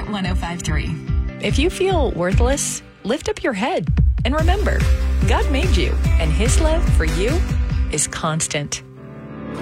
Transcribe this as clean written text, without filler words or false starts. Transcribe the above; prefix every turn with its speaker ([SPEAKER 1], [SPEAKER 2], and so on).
[SPEAKER 1] 105.3.
[SPEAKER 2] If you feel worthless, lift up your head and remember, God made you, and His love for you is constant.